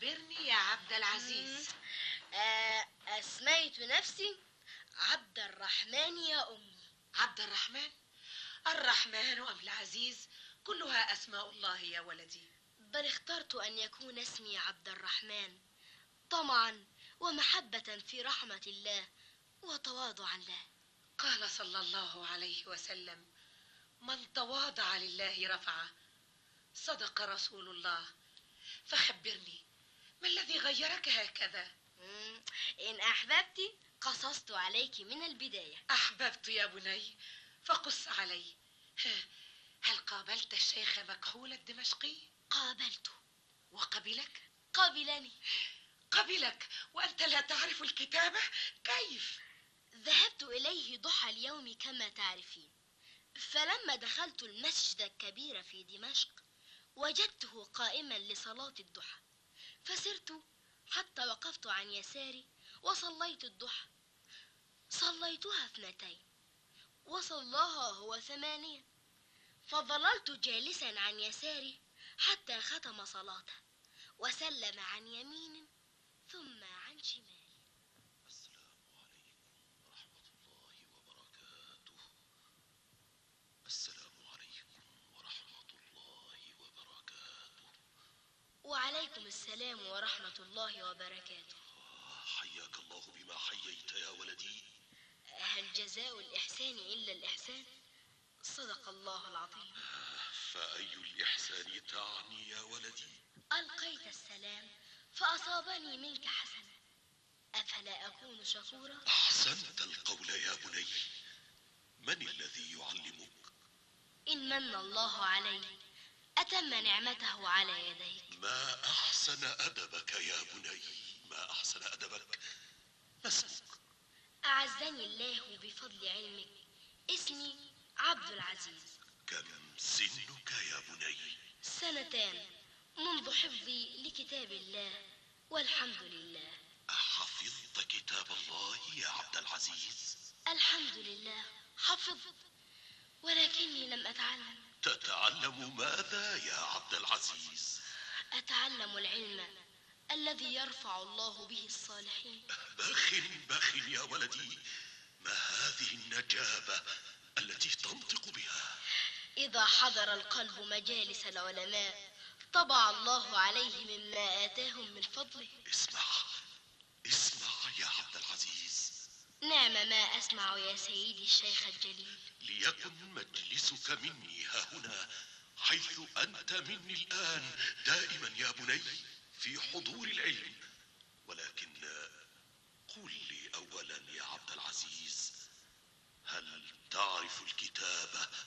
فخبرني يا عبد العزيز. أسميت نفسي عبد الرحمن يا أمي. عبد الرحمن؟ الرحمن أم العزيز كلها أسماء الله يا ولدي. بل اخترت أن يكون اسمي عبد الرحمن طمعا ومحبة في رحمة الله وتواضعا له. قال صلى الله عليه وسلم: من تواضع لله رفعه. صدق رسول الله. فخبرني، ما الذي غيرك هكذا؟ إن أحببت قصصت عليك من البداية. أحببت يا بني، فقص علي. هل قابلت الشيخ مكحول الدمشقي؟ قابلته. وقبلك؟ قبلني. قبلك وأنت لا تعرف الكتابة؟ كيف؟ ذهبت إليه ضحى اليوم كما تعرفين، فلما دخلت المسجد الكبير في دمشق وجدته قائما لصلاة الضحى، فسرت حتى وقفت عن يساري وصليت الضحى. صليتها 2 وصلاها هو 8، فظللت جالسا عن يساري حتى ختم صلاته وسلم عن يمين ثم عن شمال. السلام عليكم ورحمة الله وبركاته. السلام عليكم ورحمة الله وبركاته. وعليكم السلام ورحمة الله وبركاته. حياك الله بما حييت يا ولدي. هل جزاء الإحسان إلا الإحسان؟ صدق الله العظيم. فأي الإحسان تعني يا ولدي؟ ألقيت السلام فأصابني منك حسنة، أفلا أكون شكورا؟ أحسنت القول يا بني. من الذي يعلمك؟ إن من الله علي أتم نعمته على يديك. ما أحسن أدبك يا بني، ما أحسن أدبك. ما اسمك؟ أعزني الله بفضل علمك. اسمي عبد العزيز. كم سنك يا بني؟ 2 منذ حفظي لكتاب الله والحمد لله. أحفظت كتاب الله يا عبد العزيز؟ الحمد لله حفظت، ولكني لم أتعلم. تتعلم ماذا يا عبد العزيز؟ أتعلم العلم الذي يرفع الله به الصالحين. بخ يا ولدي، ما هذه النجابة التي تنطق بها؟ إذا حضر القلب مجالس العلماء طبع الله عليه مما آتاهم من فضله. اسمع يا عبد العزيز. نعم ما أسمع يا سيدي الشيخ الجليل. ليكن مجلسك مني هنا حيث أنت مني الآن دائما يا بني في حضور العلم. ولكن قل لي أولا يا عبد العزيز، هل تعرف الكتابة